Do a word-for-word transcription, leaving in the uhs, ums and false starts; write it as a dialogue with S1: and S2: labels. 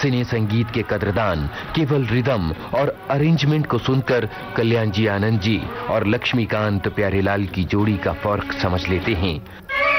S1: सिने संगीत के कदरदान केवल रिदम और अरेंजमेंट को सुनकर कल्याण जी आनंद जी और लक्ष्मीकांत प्यारेलाल की जोड़ी का फर्क समझ लेते हैं।